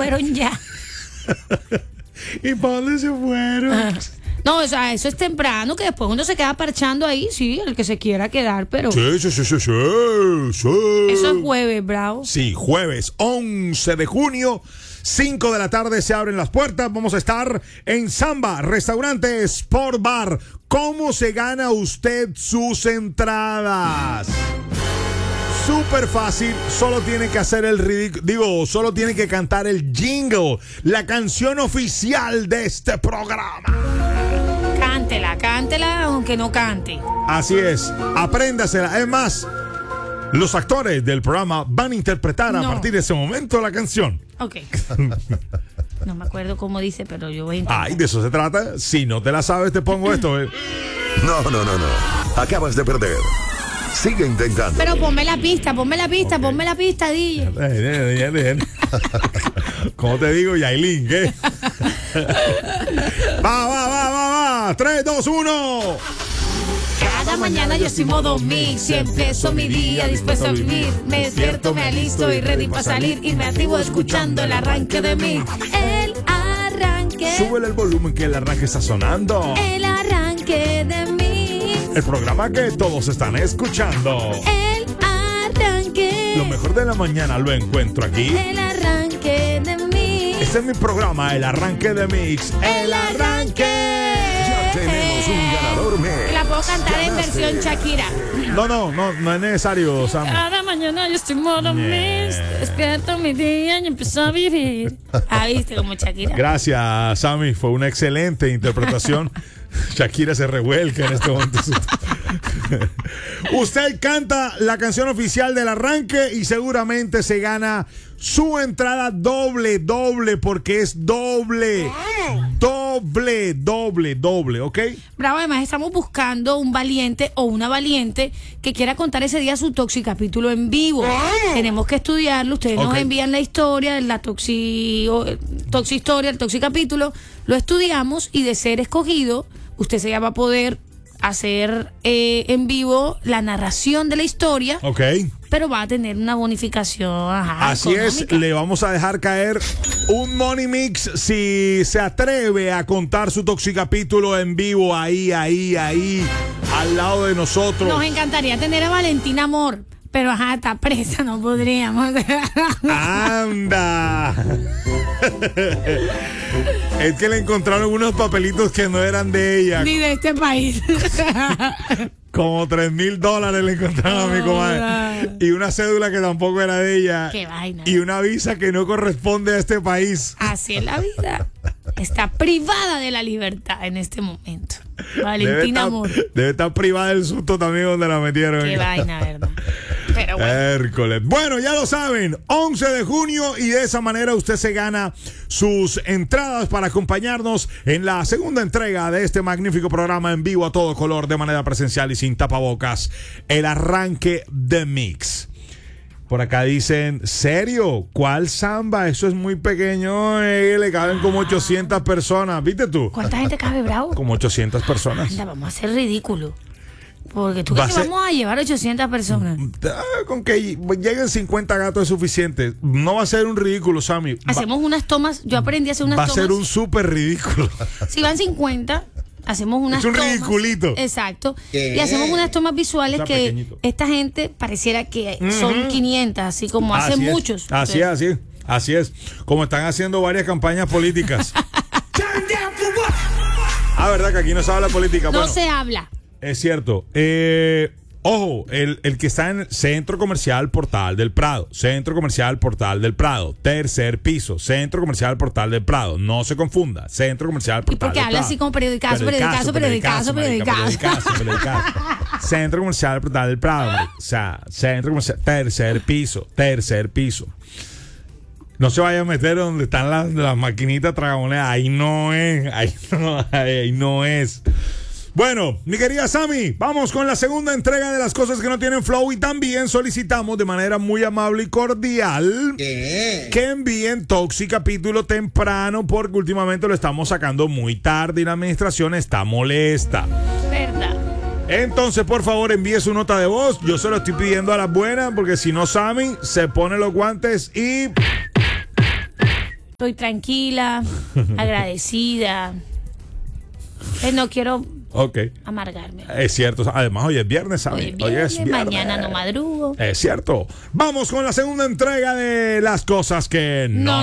fueron ya. ¿Y para dónde se fueron? No, o sea, eso es temprano, que después uno se queda parchando ahí, sí, el que se quiera quedar, pero... Sí. Eso es jueves, bravo. Sí, jueves 11 de junio, 5 de la tarde se abren las puertas. Vamos a estar en Samba, restaurante Sport Bar. ¿Cómo se gana usted sus entradas? Súper fácil, solo tiene que hacer el ridículo, solo tiene que cantar el jingle, la canción oficial de este programa. Cántela, aunque no cante. Así es, apréndasela. Es más, los actores del programa van a interpretar a partir de ese momento la canción. Ok. No me acuerdo cómo dice, pero yo voy a intentar. Ay, de eso se trata. Si no te la sabes, te pongo esto. No. Acabas de perder. Sigue intentando. Pero ponme la pista, DJ. ¿Cómo te digo, Yailin? ¿Qué? Va. 3, 2, 1. Cada mañana yo estoy modo mix, siempre empiezo mi día dispuesto a vivir. Me despierto, me alisto y ready para salir. Y me activo escuchando el arranque de mí. El arranque. Súbele el volumen que el arranque está sonando. El arranque de mí. El programa que todos están escuchando. El arranque. Lo mejor de la mañana lo encuentro aquí. El arranque de mí. Este es mi programa, el arranque de Mix. El arranque. Ya tenemos un ganador mes. La puedo cantar en versión Shakira. No es necesario, Sam. Cada mañana yo estoy modo mix, despierto mi día y empiezo a vivir. ¿Viste como Shakira? Gracias, Sammy. Fue una excelente interpretación. Shakira se revuelca en este momento. Usted canta la canción oficial del arranque y seguramente se gana su entrada doble, porque es doble, ¿ok? Bravo, además estamos buscando un valiente o una valiente que quiera contar ese día su toxicapítulo en vivo. Tenemos que estudiarlo, ustedes nos envían la historia de la toxihistoria, el toxicapítulo, lo estudiamos y de ser escogido, usted se va a poder hacer en vivo la narración de la historia. Ok. Pero va a tener una bonificación. Así económica. es, le vamos a dejar caer un Money Mix si se atreve a contar su toxicapítulo en vivo ahí, al lado de nosotros. Nos encantaría tener a Valentina Amor, pero está presa, no podríamos. ¡Anda! Es que le encontraron unos papelitos que no eran de ella. Ni de este país. Como $3,000 le encontraron a mi comadre. Y una cédula que tampoco era de ella. Qué vaina. Y una visa que no corresponde a este país. Así es la vida. Está privada de la libertad en este momento. Valentina Amor. Debe estar privada del susto también donde la metieron. Qué vaina, ¿verdad? Pero bueno. Hércules. Bueno, ya lo saben, 11 de junio y de esa manera usted se gana sus entradas para acompañarnos en la segunda entrega de este magnífico programa en vivo a todo color, de manera presencial y sin tapabocas, el arranque de Mix. Por acá dicen, ¿serio? ¿Cuál samba? Eso es muy pequeño, le caben como 800 personas. ¿Viste tú? ¿Cuánta gente cabe, Bravo? Como 800 personas. Anda, vamos a hacer ridículo. Porque tú crees que vamos a llevar 800 personas. Con que lleguen 50 gatos es suficiente. No va a ser un ridículo, Sammy. Hacemos unas tomas. Yo aprendí a hacer unas tomas. Va a ser un súper ridículo. Si van 50, hacemos unas tomas. Es un ridiculito. Exacto. Y hacemos unas tomas visuales que pequeñito. Esta gente pareciera que son 500, así como hacen muchos. Así es. Como están haciendo varias campañas políticas. Verdad que aquí no se habla política. No se habla. Es cierto. Ojo, el que está en el Centro Comercial Portal del Prado. Centro Comercial Portal del Prado. Tercer piso. Centro Comercial Portal del Prado. No se confunda. Centro Comercial Portal del Prado. ¿Y por qué habla así como periodicazo? Centro Comercial Portal del Prado. O sea, Centro Comercial. Tercer piso. No se vaya a meter donde están las maquinitas tragamonedas. Ahí no es. Bueno, mi querida Sammy, vamos con la segunda entrega de las cosas que no tienen flow y también solicitamos de manera muy amable y cordial que envíen toxicapítulo temprano porque últimamente lo estamos sacando muy tarde y la administración está molesta. ¿Verdad? Entonces, por favor, envíe su nota de voz. Yo se lo estoy pidiendo a las buenas porque si no, Sammy se pone los guantes y Estoy tranquila, agradecida. No quiero Ok. amargarme. Es cierto. Además, hoy es viernes, ¿sabes? Hoy es viernes, mañana no madrugo. Es cierto. Vamos con la segunda entrega de las cosas que No.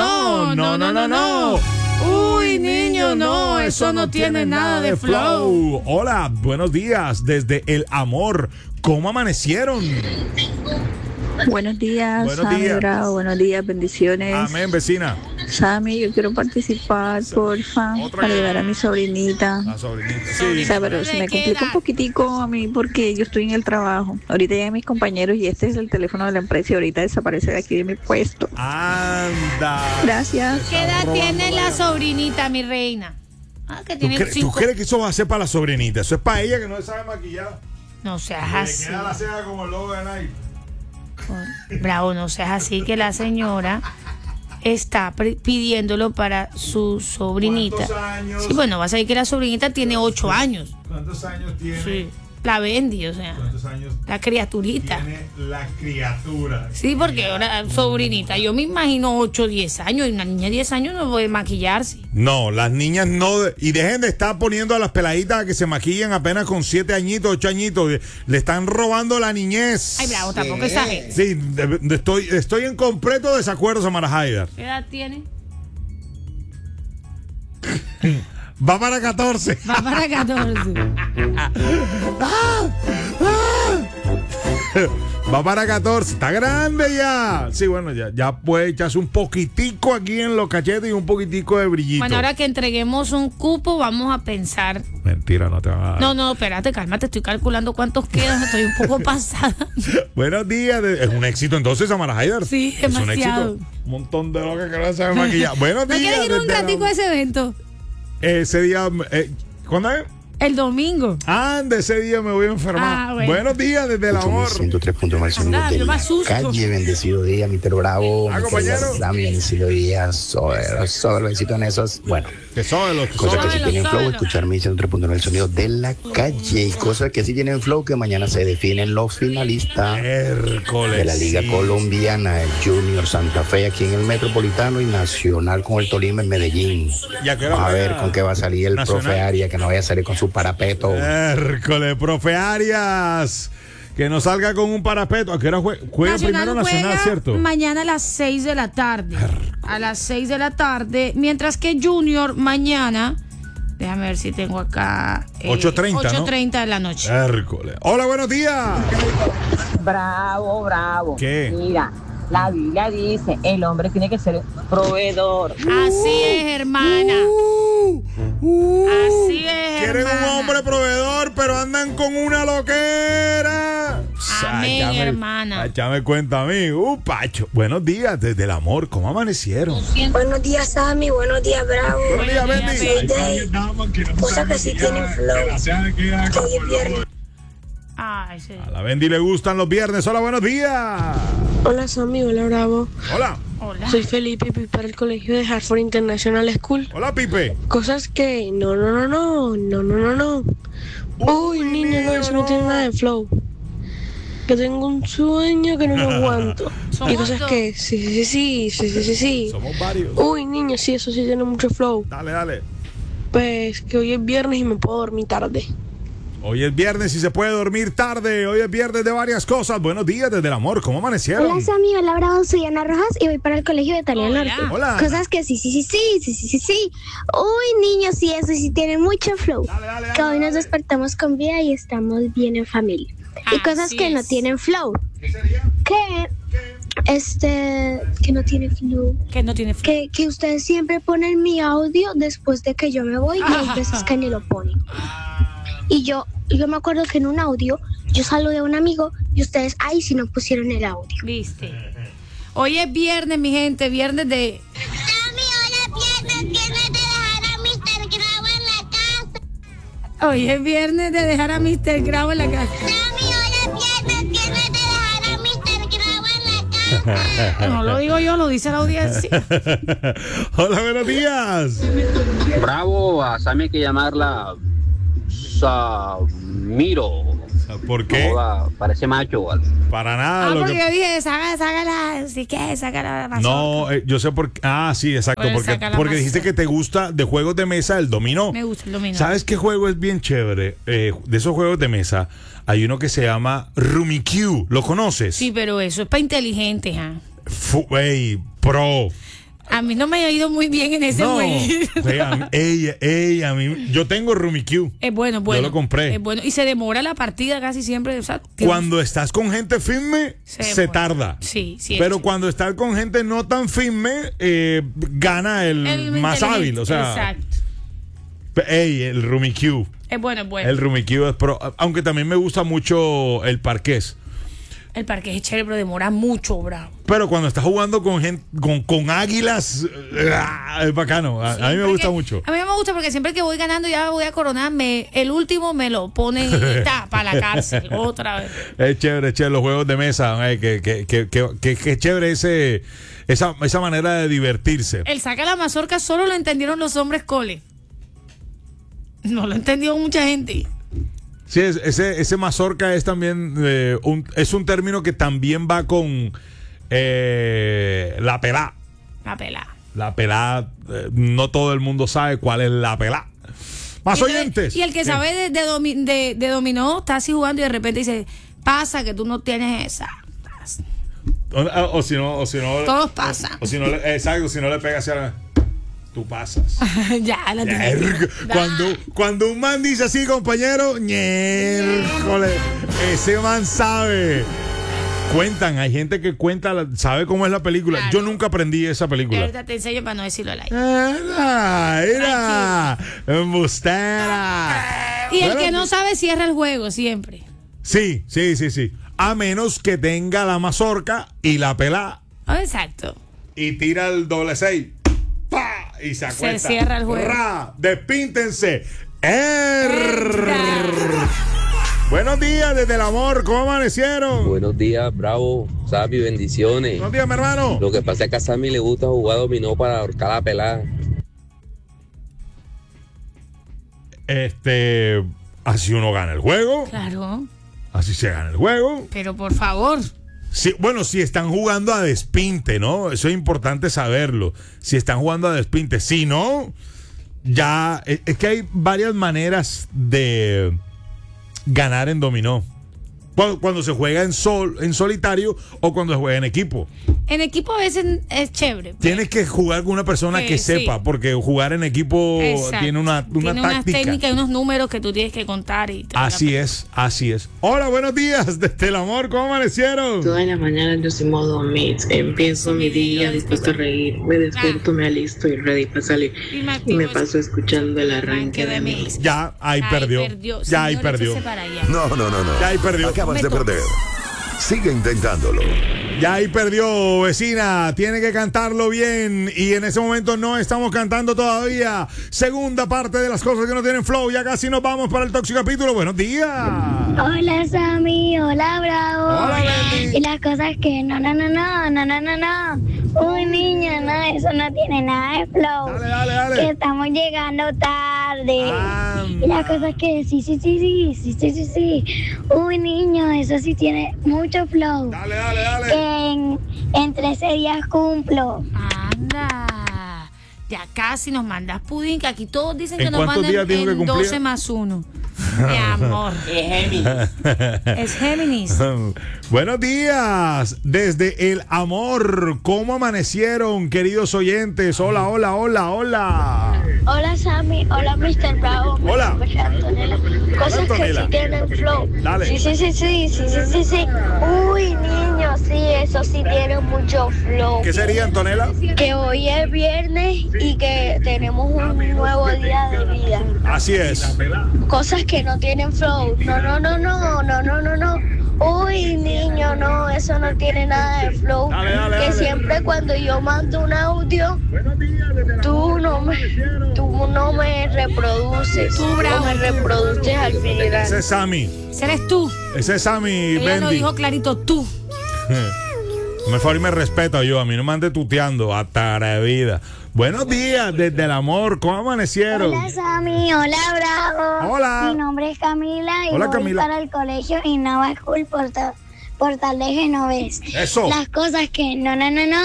Uy, niño, no, eso no tiene nada de flow. Hola, buenos días desde El Amor. ¿Cómo amanecieron? Buenos días, Buenos Sammy días. Bravo, buenos días, bendiciones. Amén, vecina. Sammy, yo quiero participar, porfa, Otra para vez. ayudar a mi sobrinita. La sobrinita. O Sí. sea, pero se me complica un poquitico a mí porque yo estoy en el trabajo. Ahorita llegan mis compañeros y este es el teléfono de la empresa y ahorita desaparece de aquí de mi puesto. Anda. Gracias. ¿Qué edad robando tiene la la- sobrinita, mi reina? Ah, que ¿Tú, tiene ¿Tú 5. crees que eso va a ser para la sobrinita? Eso es para ella que no se sabe maquillar. No seas Le así. queda la ceja como el logo de Nike. Bravo, no seas así, que la señora está pidiéndolo para su sobrinita. ¿Cuántos años? Sí, bueno, vas a ver que la sobrinita tiene 8 años. ¿Cuántos años tiene? Sí, la Bendy, o sea, ¿Cuántos años la criaturita. tiene la criatura? Sí, porque ahora sobrinita, yo me imagino 8, 10 años, y una niña de 10 años no puede maquillarse. No, las niñas no. Y dejen de estar poniendo a las peladitas a que se maquillen apenas con 7 añitos, 8 añitos. Le están robando la niñez. Ay, Bravo, tampoco exageres. Sí, estoy en completo desacuerdo, Samara Haider. ¿Qué edad tiene? Va para 14. Va para 14. Va para 14. Está grande ya. Sí, bueno, ya puede echarse un poquitico aquí en los cachetes y un poquitico de brillito. Bueno, ahora que entreguemos un cupo, vamos a pensar. Mentira, no te van a dar. No, espérate, cálmate, estoy calculando cuántos quedan, estoy un poco pasada. Buenos días. Es un éxito entonces, Samara Haider. Sí, Es un demasiado. éxito. Un montón de locas que no saben maquillar. Buenos ¿No días. quieres ir un desde la- ratico a ese evento? Ese día. ¿Cuándo es? El domingo. Ande, ese día me voy a enfermar. Ah, bueno. Buenos días desde el amor. 103.9 sonido Anda, de yo me la asusto. calle. Bendecido día, Mr. Bravo. Ah, compañero. Sammy, bendecido día. Sobre besito en esos. Bueno, Que son los cosas que sí Sóbelo, tienen flow, sóbelo. escuchar mi 103.9 el sonido de la calle. Y cosas que sí tienen flow, que mañana se definen los finalistas Hércules. de la Liga sí. Colombiana, el Junior Santa Fe aquí en el Metropolitano y Nacional con el Tolima en Medellín. ¿Y a qué hora Vamos a ver juega con qué va a salir el Nacional? profe Arias, que no vaya a salir con su parapeto. Hércules, profe Arias. Que no salga con un parapeto. ¿A qué hora juega primero Nacional, juega cierto? mañana a las 6 de la tarde. A las 6 de la tarde. Mientras que Junior mañana. Déjame ver si tengo acá. 8:30, ¿no? 8:30 de la noche. Hércules. Hola, buenos días. Bravo, bravo. ¿Qué? Mira, la Biblia dice, el hombre tiene que ser proveedor. Así es, hermana. Así es, Quieren un hermana. hombre proveedor, pero andan con una loquera. Amén, hermana. Échame cuenta a mí. Pacho. Buenos días desde el amor. ¿Cómo amanecieron? Buenos días, Sammy. Buenos días, Bravo. Buenos días, Bendy. Cosas que sí tienen flow. Que hoy es viernes. Ay, sí. A la Bendy le gustan los viernes. Hola, buenos días. Hola, Sammy. Hola, Bravo. Hola. Hola. Soy Felipe y voy para el colegio de Hartford International School. Hola, Pipe. Cosas que no. Uy, niño, no, eso no tiene nada de flow. Que tengo un sueño que no lo aguanto. Y Somos cosas dos. que sí. Somos varios. Uy, niño, sí, eso sí tiene mucho flow. Dale. Pues que hoy es viernes y me puedo dormir tarde. Hoy es viernes y se puede dormir tarde. Hoy es viernes de varias cosas. Buenos días desde el amor. ¿Cómo amanecieron? Hola Sammy, hola Bravo, soy Ana Rojas y voy para el colegio de Italia Hola. Norte. Hola. Cosas que sí. Uy, niños, sí, eso sí tiene mucho flow. Dale. Que hoy nos despertamos con vida y estamos bien en familia. Y cosas Así que no es. tienen flow. ¿Qué sería? Que no tiene flow. Que no tiene flow. Que ustedes siempre ponen mi audio después de que yo me voy y hay veces que ni lo ponen. Y yo me acuerdo que en un audio yo saludé a un amigo y ustedes ahí sí no pusieron el audio. Viste. Hoy es viernes, mi gente. Viernes de. Hoy es viernes de dejar a Mr. Grau en la casa. No lo digo yo, lo dice la audiencia. Hola, buenos días. Bravo, a Sammy hay que llamarla Samiro. ¿Por qué? No, parece macho, ¿vale? Para nada. Porque yo dije, sácala, así que sácala la No, yo sé por qué. Ah, sí, exacto. Porque dijiste que te gusta de juegos de mesa el dominó. Me gusta el dominó. ¿Sabes qué juego es bien chévere? De esos juegos de mesa, hay uno que se llama Rummikub. ¿Lo conoces? Sí, pero eso es para inteligentes, ¿ah? Pro. A mí no me ha ido muy bien en ese juego. A mí, yo tengo Rummikub. Es bueno. Yo lo compré. Es bueno. Y se demora la partida casi siempre. O sea, cuando estás con gente firme, se tarda. Sí. Pero cuando estás con gente no tan firme, gana el más hábil. O sea, exacto. El Rummikub. Es bueno. El Rummikub es pro. Aunque también me gusta mucho el parqués. El parque es chévere, pero demora mucho, bravo. Pero cuando estás jugando con gente, con águilas, es bacano. A mí me gusta mucho. A mí me gusta porque siempre que voy ganando ya voy a coronarme. El último me lo ponen y está para la cárcel otra vez. Es chévere, los juegos de mesa. Que chévere esa manera de divertirse. El saca la mazorca solo lo entendieron los hombres cole. No lo entendió mucha gente. Sí, ese mazorca es también es un término que también va con la pelá. La pelá, no todo el mundo sabe cuál es la pelá. Más oyentes. Y el que sabe de dominó está así jugando y de repente dice, pasa que tú no tienes esa. O si no. Todos pasan. O si no, exacto, si no le pegas hacia tú pasas. Ya, la tienes. Cuando un man dice así, compañero, ¡ñércole! Ese man sabe. Cuentan, hay gente que cuenta, sabe cómo es la película. Claro. Yo nunca aprendí esa película. Ahorita te enseño para no decirlo al aire. Mira, embustera. Y el que no sabe cierra el juego siempre. Sí. A menos que tenga la mazorca y la pelá. Exacto. Y tira el doble 6. ¡Pah! Y se acuesta. Se cierra el juego. Despíntense. Buenos días desde el amor, ¿cómo amanecieron? Buenos días, bravo, Sammy, bendiciones. Buenos días, mi hermano. Lo que pasa es que a Sammy le gusta jugar dominó para ahorcar la pelada. Así uno gana el juego. Claro. Así se gana el juego. Pero por favor. Sí, bueno, si están jugando a despinte, ¿no? Eso es importante saberlo. Si están jugando a despinte. Si no, ya... Es que hay varias maneras de ganar en dominó. Cuando se juega en solitario o cuando se juega en equipo. En equipo a veces es chévere. Tienes que jugar con una persona que sepa, porque jugar en equipo tiene una táctica. Técnica y unos números que tú tienes que contar. Así es. Hola, buenos días, desde el amor, ¿cómo amanecieron? Todas las mañanas yo soy modo mix. Empiezo mi día dispuesto a reír. Me despierto, me alisto y ready para salir. Y me paso escuchando el arranque de mix. Ya, ahí perdió. Ya ahí perdió. No. Ya ahí perdió. Acabas de perder. Sigue intentándolo. Ya ahí perdió, vecina. Tiene que cantarlo bien. Y en ese momento no estamos cantando todavía. Segunda parte de las cosas que no tienen flow. Ya casi nos vamos para el tóxico capítulo. Buenos días. Hola, Sammy. Hola, Bravo. Hola, Bendy. Y las cosas que no. Uy, niña, no, eso no tiene nada de flow. Dale. Que estamos llegando tarde. Y las cosas que sí. Uy, niño, eso sí tiene mucho flow. Dale. En 13 días cumplo. Anda. Ya casi nos mandas pudín, que aquí todos dicen que ¿En nos cuántos mandan días dijo que en cumplía? 12 más 1. Mi amor. Es Géminis. Buenos días desde el amor. ¿Cómo amanecieron, queridos oyentes? Hola. Hola, Sammy. Hola, Mr. Bravo. Hola. Antonella. Cosas Antonella. que sí tienen flow. Dale. Sí. Uy, niño, sí, eso sí tiene mucho flow. ¿Qué sería, Antonella? Que hoy es viernes y que tenemos un nuevo día de vida. Así es. Cosas que no tienen flow. No. Uy, niño, no, eso no tiene nada de flow. Dale. Siempre cuando yo mando un audio, tú no me reproduces. Tú, Bravo. No me reproduces al final. Ese es Sammy. Ese eres tú. Ese es Sammy, Ella lo Bendy. dijo clarito, tú. Hazme el favor y me respeta yo. A mí no me ande tuteando. Atarevida. Buenos días desde el amor. ¿Cómo amanecieron? Hola, Sammy. Hola, Bravo. Hola. Mi nombre es Camila y Hola, voy Camila. para el colegio Innova School Portal de Genovés. Eso. Las cosas que no.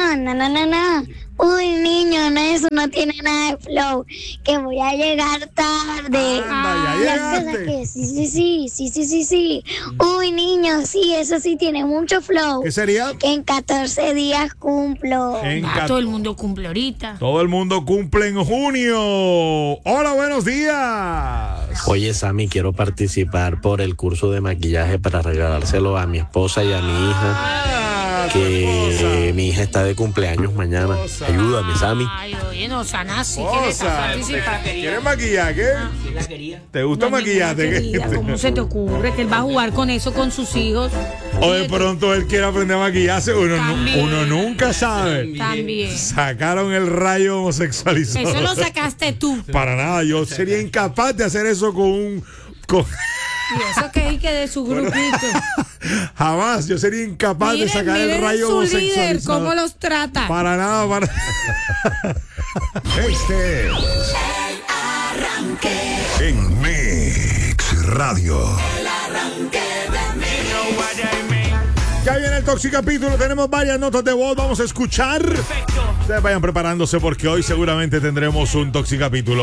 Uy, niño, no, eso no tiene nada de flow. Que voy a llegar tarde. Anda, ya Las llegaste. cosas que sí. Uy, niño, sí, eso sí tiene mucho flow. ¿Qué sería? Que en 14 días cumplo. Todo el mundo cumple ahorita. Todo el mundo cumple en junio. Hola, buenos días. Oye, Sammy, quiero participar por el curso de maquillaje para regalárselo a mi esposa y a mi hija, que mi hija está de cumpleaños mañana. Ayúdame, Sammy. Ay, oye, no, Sanasi, ¿qué le pasa? Participa. ¿Quieres maquillaje? ¿Te gusta No, mi maquillarte? querida, ¿cómo se te ocurre que él va a jugar con eso con sus hijos? O de pronto él quiere aprender a maquillarse. También. Uno nunca sabe. También. Sacaron el rayo homosexualizado. Eso lo sacaste tú. Para nada, yo sería incapaz de hacer eso con un... Y eso que es que de su grupito. Jamás, yo sería incapaz de sacar el miren rayo su homosexualizado. líder, cómo los trata. Para nada, para... Este es El Arranque. en Mix Radio. El Arranque de Mix. Ya viene el Toxicapítulo, tenemos varias notas de voz, vamos a escuchar. Ustedes vayan preparándose porque hoy seguramente tendremos un Toxicapítulo.